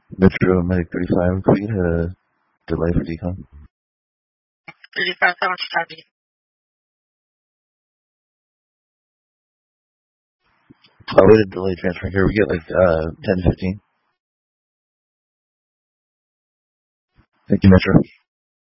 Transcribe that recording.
Metro Medic 35, could we get a delay for decon? 35, how much time do you? We did delay transfer here. We get like 10 to 15. Thank you, Metro.